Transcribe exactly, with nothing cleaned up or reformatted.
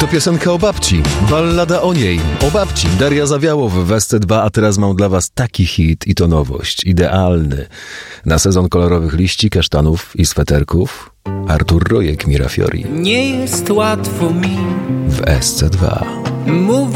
piosenka o babci, ballada o niej, o babci. Daria Zawiałow w S C dwa, a teraz mam dla was taki hit i to nowość, idealny. Na sezon kolorowych liści, kasztanów i sweterków Artur Rojek, Mirafiori. Nie jest łatwo mi w S C dwa. mówić